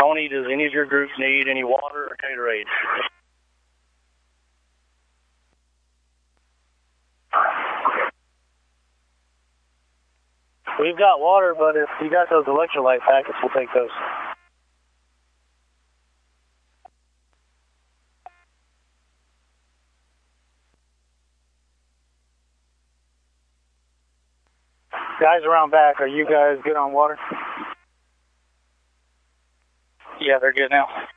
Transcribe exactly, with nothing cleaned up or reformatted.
Tony, does any of your groups need any water or Gatorade? We've got water, but if you got those electrolyte packets, we'll take those. Guys around back, are you guys good on water? Yeah, they're good now.